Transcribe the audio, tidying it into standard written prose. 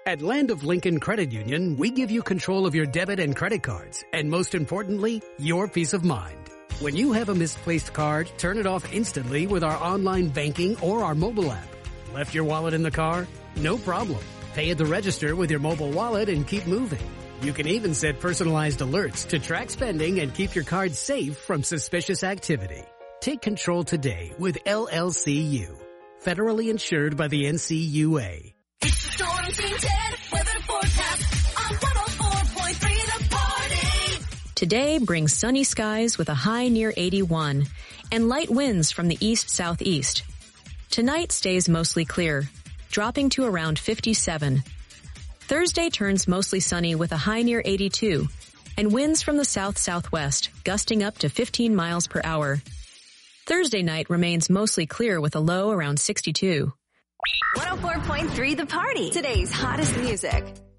At Land of Lincoln Credit Union, we give you control of your debit and credit cards, and most importantly, your peace of mind. When you have a misplaced card, turn it off instantly with our online banking or our mobile app. Left your wallet in the car? No problem. Pay at the register with your mobile wallet and keep moving. You can even set personalized alerts to track spending and keep your card safe from suspicious activity. Take control today with LLCU. Federally insured by the NCUA. It's the Storm Team 10 weather forecast on 104.3 The Party. Today brings sunny skies with a high near 81 and light winds from the east-southeast. Tonight stays mostly clear, dropping to around 57. Thursday turns mostly sunny with a high near 82 and winds from the south-southwest, gusting up to 15 miles per hour. Thursday night remains mostly clear with a low around 62. 104.3 The Party. Today's hottest music.